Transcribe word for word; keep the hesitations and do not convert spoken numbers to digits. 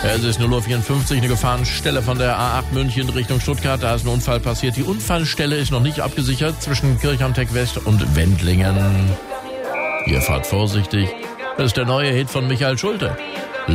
Es ist null Uhr vierundfünfzig, eine Gefahrenstelle von der A acht München Richtung Stuttgart. Da ist ein Unfall passiert. Die Unfallstelle ist noch nicht abgesichert zwischen Kirchhamtech West und Wendlingen. Ihr fahrt vorsichtig. Das ist der neue Hit von Michael Schulte.